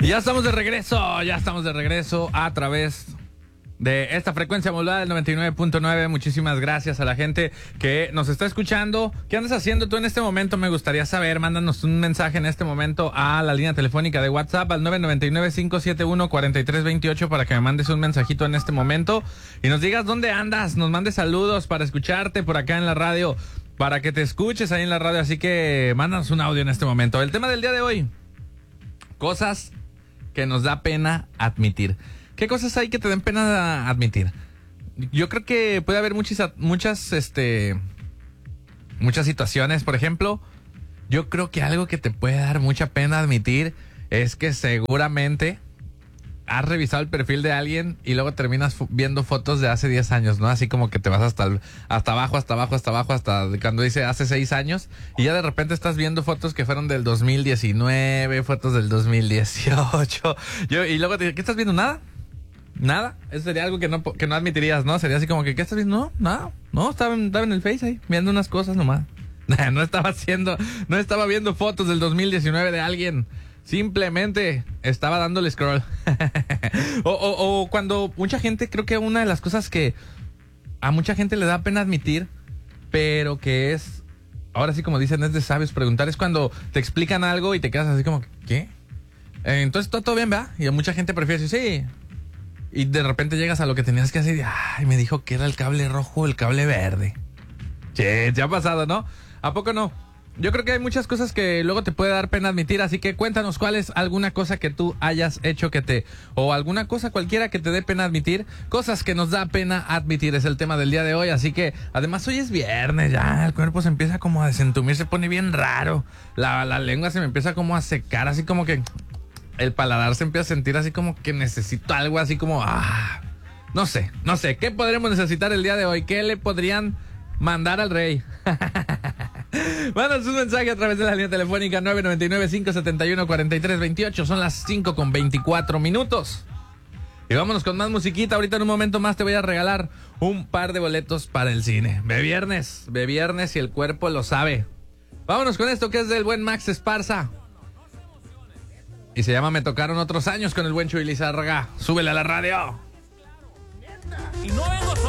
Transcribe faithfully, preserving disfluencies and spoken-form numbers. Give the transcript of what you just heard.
Y ya estamos de regreso, ya estamos de regreso a través de esta frecuencia modulada del noventa y nueve punto nueve. Muchísimas gracias a la gente que nos está escuchando. ¿Qué andas haciendo tú en este momento? Me gustaría saber. Mándanos un mensaje en este momento a la línea telefónica de WhatsApp al nueve nueve nueve, cinco siete uno, cuatro tres dos ocho para que me mandes un mensajito en este momento y nos digas dónde andas, nos mandes saludos para escucharte por acá en la radio, para que te escuches ahí en la radio. Así que mándanos un audio en este momento. El tema del día de hoy: cosas que nos da pena admitir. ¿Qué cosas hay que te den pena admitir? Yo creo que puede haber muchas, muchas, este, muchas situaciones. Por ejemplo, yo creo que algo que te puede dar mucha pena admitir es que seguramente has revisado el perfil de alguien y luego terminas viendo fotos de hace diez años, ¿no? Así como que te vas hasta, el, hasta abajo, hasta abajo, hasta abajo, hasta cuando dice hace seis años y ya de repente estás viendo fotos que fueron del dos mil diecinueve, fotos del dos mil dieciocho. Yo, y luego te digo, ¿qué estás viendo? ¿Nada? Nada, eso sería algo que no, que no admitirías, ¿no? Sería así como que, ¿qué estás viendo? No, nada, no, estaba en, estaba en el Face ahí, viendo unas cosas nomás. No estaba haciendo, no estaba viendo fotos del dos mil diecinueve de alguien. Simplemente estaba dándole scroll. o, o, o cuando mucha gente, creo que una de las cosas que a mucha gente le da pena admitir, pero que es, ahora sí como dicen, es de sabios preguntar, es cuando te explican algo y te quedas así como, ¿qué? Eh, entonces todo, todo bien, ¿verdad? Y a mucha gente prefiere decir, sí. Y de repente llegas a lo que tenías que hacer y, ay, me dijo que era el cable rojo o el cable verde. Che, te ha pasado, ¿no? ¿A poco no? Yo creo que hay muchas cosas que luego te puede dar pena admitir, así que cuéntanos cuál es alguna cosa que tú hayas hecho que te... o alguna cosa cualquiera que te dé pena admitir. Cosas que nos da pena admitir es el tema del día de hoy, así que además hoy es viernes, ya el cuerpo se empieza como a desentumir, se pone bien raro. La, la lengua se me empieza como a secar, así como que... el paladar se empieza a sentir así como que necesito algo así como... ah, no sé, no sé. ¿Qué podremos necesitar el día de hoy? ¿Qué le podrían mandar al rey? Mándanos un mensaje a través de la línea telefónica nueve nueve nueve, cinco siete uno, cuatro tres dos ocho. Son las cinco con veinticuatro minutos. Y vámonos con más musiquita. Ahorita en un momento más te voy a regalar un par de boletos para el cine. Ve viernes, ve viernes y el cuerpo lo sabe. Vámonos con esto que es del buen Max Esparza. Y se llama Me tocaron otros años con el buen Chuy Lizárraga. Súbele a la radio.